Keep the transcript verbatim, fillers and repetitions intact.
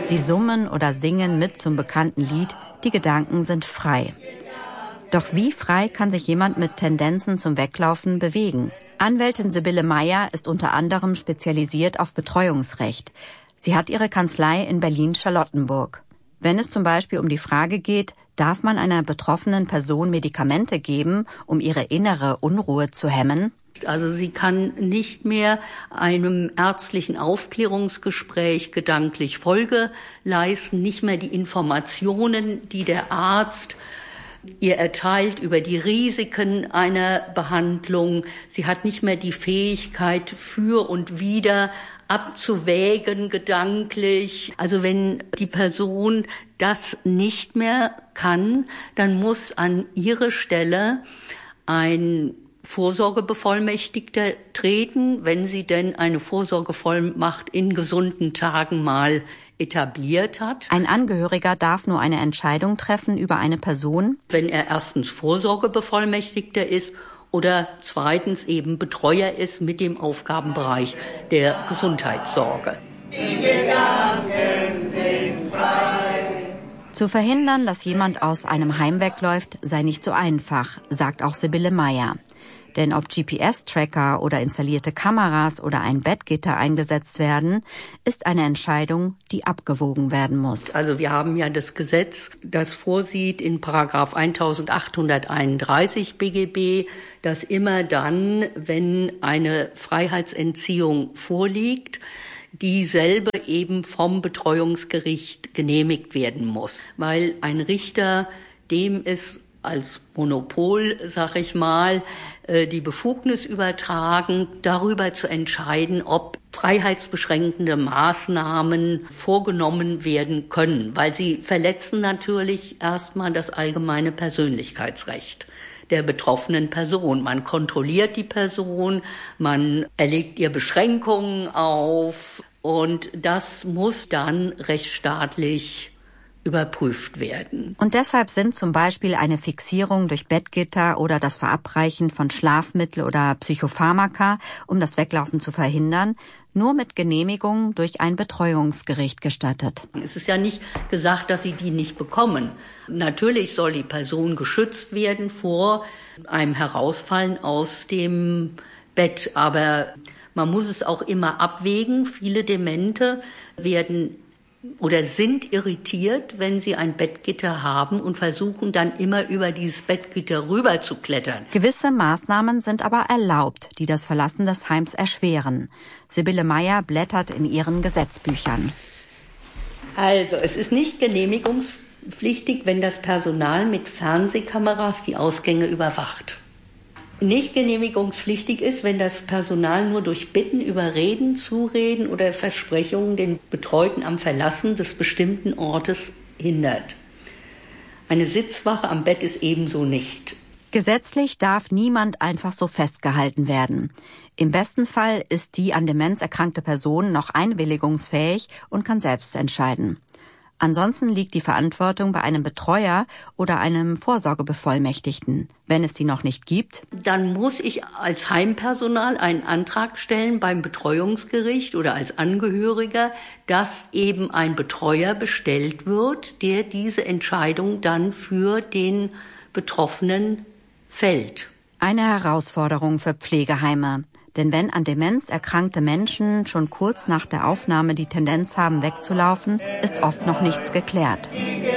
Sie summen oder singen mit zum bekannten Lied »Die Gedanken sind frei«. Doch wie frei kann sich jemand mit Tendenzen zum Weglaufen bewegen? Anwältin Sibylle Meyer ist unter anderem spezialisiert auf Betreuungsrecht. Sie hat ihre Kanzlei in Berlin-Charlottenburg. Wenn es zum Beispiel um die Frage geht, darf man einer betroffenen Person Medikamente geben, um ihre innere Unruhe zu hemmen? Also sie kann nicht mehr einem ärztlichen Aufklärungsgespräch gedanklich Folge leisten, nicht mehr die Informationen, die der Arzt ihr erteilt über die Risiken einer Behandlung. Sie hat nicht mehr die Fähigkeit, für und wider abzuwägen, gedanklich. Also wenn die Person das nicht mehr kann, dann muss an ihre Stelle ein Vorsorgebevollmächtigter treten, wenn sie denn eine Vorsorgevollmacht in gesunden Tagen mal etabliert hat. Ein Angehöriger darf nur eine Entscheidung treffen über eine Person, wenn er erstens Vorsorgebevollmächtigter ist oder zweitens eben Betreuer ist mit dem Aufgabenbereich der Gesundheitssorge. Die Gedanken sind frei. Zu verhindern, dass jemand aus einem Heim wegläuft, sei nicht so einfach, sagt auch Sibylle Meyer. Denn ob G P S-Tracker oder installierte Kameras oder ein Bettgitter eingesetzt werden, ist eine Entscheidung, die abgewogen werden muss. Also wir haben ja das Gesetz, das vorsieht in Paragraph eintausendachthunderteinunddreißig B G B, dass immer dann, wenn eine Freiheitsentziehung vorliegt, dieselbe eben vom Betreuungsgericht genehmigt werden muss. Weil ein Richter, dem ist als Monopol, sag ich mal, die Befugnis übertragen, darüber zu entscheiden, ob freiheitsbeschränkende Maßnahmen vorgenommen werden können, weil sie verletzen natürlich erstmal das allgemeine Persönlichkeitsrecht der betroffenen Person. Man kontrolliert die Person, man erlegt ihr Beschränkungen auf und das muss dann rechtsstaatlich überprüft werden. Und deshalb sind zum Beispiel eine Fixierung durch Bettgitter oder das Verabreichen von Schlafmittel oder Psychopharmaka, um das Weglaufen zu verhindern, nur mit Genehmigung durch ein Betreuungsgericht gestattet. Es ist ja nicht gesagt, dass sie die nicht bekommen. Natürlich soll die Person geschützt werden vor einem Herausfallen aus dem Bett, aber man muss es auch immer abwägen. Viele Demente werden oder sind irritiert, wenn sie ein Bettgitter haben und versuchen dann immer über dieses Bettgitter rüber zu klettern. Gewisse Maßnahmen sind aber erlaubt, die das Verlassen des Heims erschweren. Sibylle Meyer blättert in ihren Gesetzbüchern. Also, es ist nicht genehmigungspflichtig, wenn das Personal mit Fernsehkameras die Ausgänge überwacht. Nicht genehmigungspflichtig ist, wenn das Personal nur durch Bitten, Überreden, Zureden oder Versprechungen den Betreuten am Verlassen des bestimmten Ortes hindert. Eine Sitzwache am Bett ist ebenso nicht. Gesetzlich darf niemand einfach so festgehalten werden. Im besten Fall ist die an Demenz erkrankte Person noch einwilligungsfähig und kann selbst entscheiden. Ansonsten liegt die Verantwortung bei einem Betreuer oder einem Vorsorgebevollmächtigten. Wenn es die noch nicht gibt, dann muss ich als Heimpersonal einen Antrag stellen beim Betreuungsgericht oder als Angehöriger, dass eben ein Betreuer bestellt wird, der diese Entscheidung dann für den Betroffenen fällt. Eine Herausforderung für Pflegeheime. Denn wenn an Demenz erkrankte Menschen schon kurz nach der Aufnahme die Tendenz haben, wegzulaufen, ist oft noch nichts geklärt.